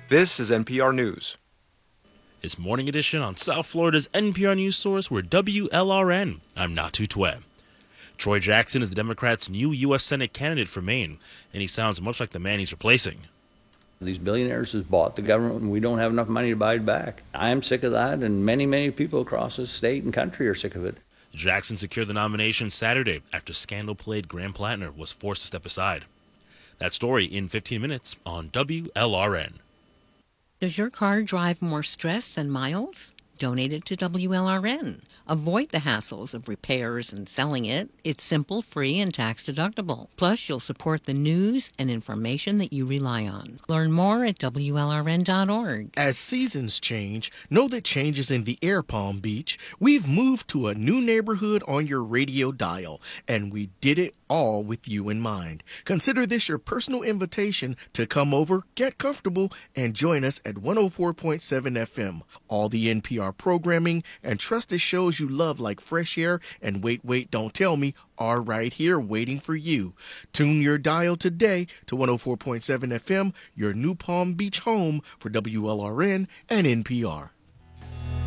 This is NPR News. It's Morning Edition on South Florida's NPR News Source. We're WLRN. I'm Natu Twe. Troy Jackson is the Democrats' new U.S. Senate candidate for Maine, and he sounds much like the man he's replacing. These billionaires have bought the government, and we don't have enough money to buy it back. I am sick of that, and many, many people across the state and country are sick of it. Jackson secured the nomination Saturday after scandal-plagued Graham Plattner was forced to step aside. That story in 15 minutes on WLRN. Does your car drive more stress than miles? Donate it to WLRN. Avoid the hassles of repairs and selling it. It's simple, free, and tax-deductible. Plus, you'll support the news and information that you rely on. Learn more at WLRN.org. As seasons change, know that change is in the air, Palm Beach. We've moved to a new neighborhood on your radio dial, and we did it all with you in mind. Consider this your personal invitation to come over, get comfortable, and join us at 104.7 FM. All the NPR programming and trusted shows you love like Fresh Air and Wait, Don't Tell Me are right here waiting for you. Tune your dial today to 104.7 FM, your new Palm Beach home for WLRN and NPR.